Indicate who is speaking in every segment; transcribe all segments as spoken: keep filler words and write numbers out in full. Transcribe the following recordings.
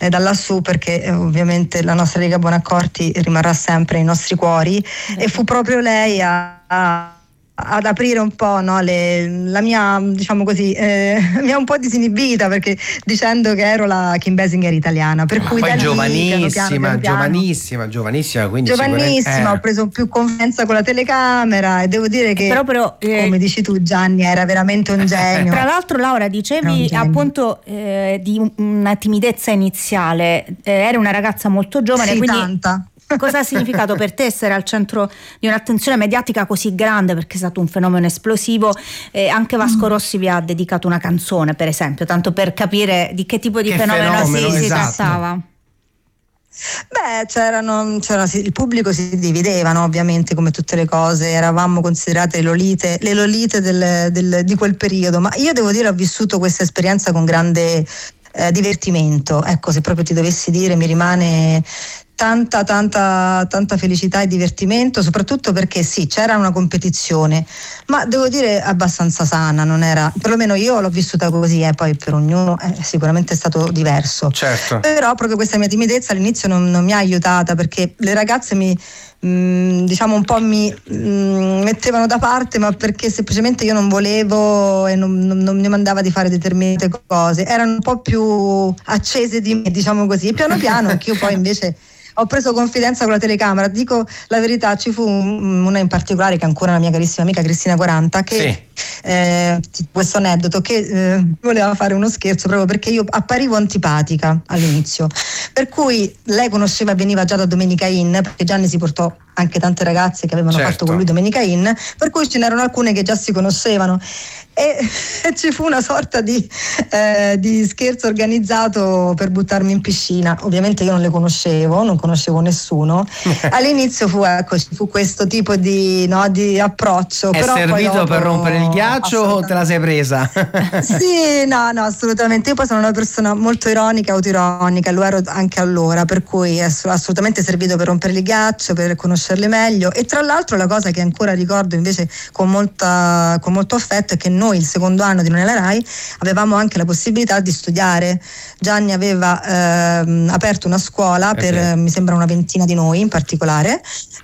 Speaker 1: eh, da lassù, perché eh, ovviamente la nostra Riga Bonaccorti rimarrà sempre nei nostri cuori, e fu proprio lei a, a ad aprire un po', no, le, la mia, diciamo così, eh, mi ha un po' disinibita, perché dicendo che ero la Kim Basinger italiana, per
Speaker 2: Ma
Speaker 1: cui
Speaker 2: poi
Speaker 1: da lì,
Speaker 2: giovanissima,
Speaker 1: piano, piano, piano, piano,
Speaker 2: giovanissima, giovanissima, quindi
Speaker 1: giovanissima,
Speaker 2: eh.
Speaker 1: ho preso più confidenza con la telecamera, e devo dire che,
Speaker 3: proprio, eh,
Speaker 1: come dici tu Gianni, era veramente un genio.
Speaker 3: Tra l'altro, Laura, dicevi appunto eh, di una timidezza iniziale, eh, eri una ragazza molto giovane,
Speaker 1: sì,
Speaker 3: quindi
Speaker 1: tanta.
Speaker 3: Cosa ha significato per te essere al centro di un'attenzione mediatica così grande, perché è stato un fenomeno esplosivo? Eh, anche Vasco Rossi vi ha dedicato una canzone, per esempio, tanto per capire di che tipo di
Speaker 2: che
Speaker 3: fenomeno,
Speaker 2: fenomeno
Speaker 3: si,
Speaker 2: esatto.
Speaker 3: si trattava.
Speaker 1: Beh, c'erano, c'era, il pubblico si divideva, no? Ovviamente, come tutte le cose, eravamo considerate le lolite, le lolite del, del, di quel periodo, ma io devo dire ho vissuto questa esperienza con grande eh, divertimento. Ecco, se proprio ti dovessi dire, mi rimane tanta tanta tanta felicità e divertimento, soprattutto perché sì, c'era una competizione, ma devo dire abbastanza sana, non era, perlomeno io l'ho vissuta così, eh, poi per ognuno eh, sicuramente è stato diverso.
Speaker 2: Certo.
Speaker 1: Però proprio questa mia timidezza all'inizio non, non mi ha aiutata, perché le ragazze mi mh, diciamo un po' mi mh, mettevano da parte, ma perché semplicemente io non volevo e non, non, non mi mandava di fare determinate cose, erano un po' più accese di me, diciamo così, e piano piano anch'io poi invece ho preso confidenza con la telecamera. Dico la verità, ci fu un, una in particolare, che è ancora la mia carissima amica Cristina quaranta, che
Speaker 2: sì.
Speaker 1: eh, questo aneddoto, che eh, voleva fare uno scherzo proprio perché io apparivo antipatica all'inizio, per cui lei conosceva e veniva già da Domenica Inn, perché Gianni si portò anche tante ragazze che avevano
Speaker 2: certo.
Speaker 1: fatto con lui Domenica Inn, per cui ce n'erano alcune che già si conoscevano, e, e ci fu una sorta di, eh, di scherzo organizzato per buttarmi in piscina. Ovviamente io non le conoscevo, non conoscevo nessuno. All'inizio fu, ecco, fu questo tipo di, no, di approccio.
Speaker 2: È
Speaker 1: però
Speaker 2: servito
Speaker 1: poi dopo,
Speaker 2: per rompere il ghiaccio o te la sei presa?
Speaker 1: Sì, no, no, assolutamente. Io poi sono una persona molto ironica, autoironica, lo ero anche allora, per cui è assolutamente servito per rompere il ghiaccio, per conoscerle meglio. E tra l'altro la cosa che ancora ricordo invece con molta, con molto affetto è che noi il secondo anno di Non è la Rai avevamo anche la possibilità di studiare. Gianni aveva ehm, aperto una scuola
Speaker 2: eh
Speaker 1: per
Speaker 2: sì.
Speaker 1: mi sembra una ventina di noi in particolare,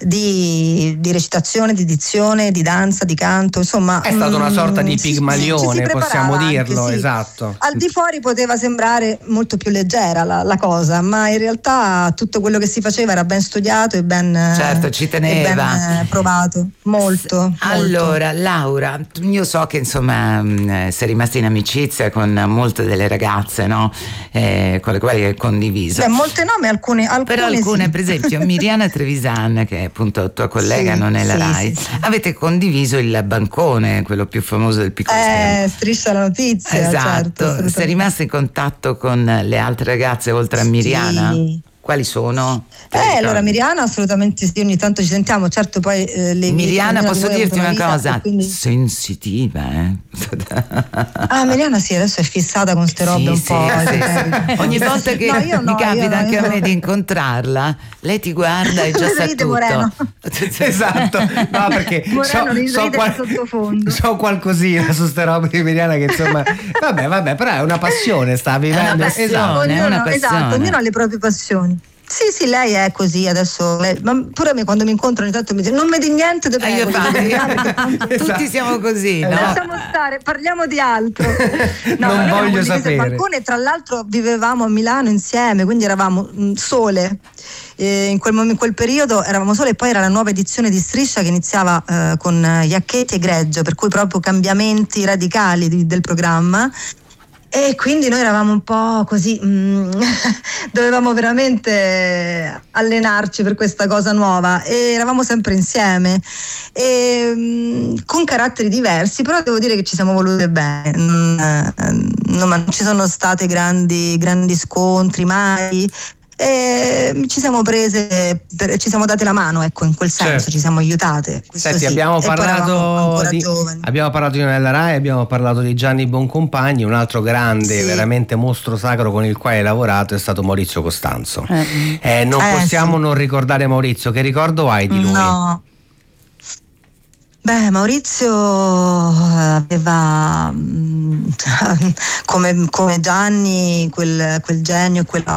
Speaker 1: di, di recitazione, di dizione, di danza, di canto, insomma
Speaker 2: è stata una sorta di
Speaker 1: mh,
Speaker 2: Pigmalione,
Speaker 1: si,
Speaker 2: possiamo dirlo,
Speaker 1: anche, sì.
Speaker 2: Esatto.
Speaker 1: Al di fuori poteva sembrare molto più leggera la, la cosa, ma in realtà tutto quello che si faceva era ben studiato e ben,
Speaker 4: certo, ci teneva,
Speaker 1: e ben provato, molto,
Speaker 4: allora
Speaker 1: molto.
Speaker 4: Laura, io so che insomma mh, sei rimasta in amicizia con molte delle ragazze, no? Eh, con le quali hai condiviso.
Speaker 1: Beh, molte nome, alcune, alcune
Speaker 4: però alcune
Speaker 1: sì.
Speaker 4: Per esempio Miriana Trevisan, che è appunto tua collega,
Speaker 1: sì,
Speaker 4: Non è la
Speaker 1: sì,
Speaker 4: Rai,
Speaker 1: sì, sì.
Speaker 4: avete condiviso il bancone, quello più famoso del piccolo schermo.
Speaker 1: Eh, Striscia la notizia,
Speaker 4: esatto.
Speaker 1: certo,
Speaker 4: sei rimasta in contatto con le altre ragazze oltre a Miriana?
Speaker 1: Sì.
Speaker 4: Quali sono?
Speaker 1: Eh, allora Miriana assolutamente sì, ogni tanto ci sentiamo, certo poi eh, le
Speaker 4: Miriana, posso dirti una
Speaker 1: vita,
Speaker 4: cosa?
Speaker 1: quindi...
Speaker 4: sensitiva, eh?
Speaker 1: Ah, Miriana sì, adesso è fissata con ste robe
Speaker 4: sì,
Speaker 1: un
Speaker 4: sì,
Speaker 1: po'.
Speaker 4: sì, sì. Ogni volta che
Speaker 1: no, io
Speaker 4: mi
Speaker 1: no,
Speaker 4: capita
Speaker 1: io,
Speaker 4: anche
Speaker 1: io...
Speaker 4: a me di incontrarla, lei ti guarda e già sa tutto.
Speaker 1: Moreno.
Speaker 2: Esatto, no, perché
Speaker 1: Moreno
Speaker 2: so, so, qual-
Speaker 1: sottofondo.
Speaker 2: so qualcosina su ste robe di Miriana che insomma vabbè vabbè però è una passione, sta vivendo,
Speaker 4: è una passione,
Speaker 2: esatto.
Speaker 4: è una passione.
Speaker 1: Esatto, ognuno ha le proprie passioni. Sì, sì, lei è così adesso, lei, ma pure a me quando mi incontro ogni tanto mi dice non mi di niente,
Speaker 4: eh, io
Speaker 1: prego,
Speaker 4: tutti siamo così, no?
Speaker 1: Lasciamo stare, parliamo di altro. No,
Speaker 2: non voglio sapere.
Speaker 1: Bancone, tra l'altro vivevamo a Milano insieme, quindi eravamo mh, sole. Eh, in, quel, in quel periodo eravamo sole, e poi era la nuova edizione di Striscia che iniziava eh, con Iacchetti e Greggio, per cui proprio cambiamenti radicali di, del programma. E quindi noi eravamo un po' così, mm, dovevamo veramente allenarci per questa cosa nuova e eravamo sempre insieme e, mm, con caratteri diversi, però devo dire che ci siamo volute bene, non, non, non ci sono state grandi, grandi scontri mai. E ci siamo prese, per, ci siamo date la mano, ecco, in quel senso,
Speaker 2: certo.
Speaker 1: Ci siamo aiutate.
Speaker 2: Senti,
Speaker 1: sì.
Speaker 2: abbiamo, parlato di,
Speaker 1: giovani.
Speaker 2: abbiamo parlato di Nella Rai, abbiamo parlato di Gianni Boncompagni, un altro grande,
Speaker 1: sì.
Speaker 2: veramente mostro sacro con il quale hai lavorato è stato Maurizio Costanzo.
Speaker 1: Eh.
Speaker 2: Eh, non
Speaker 1: eh,
Speaker 2: possiamo
Speaker 1: sì.
Speaker 2: non ricordare Maurizio, che ricordo hai di lui?
Speaker 1: No. Beh, Maurizio aveva come, come Gianni quel, quel genio, quella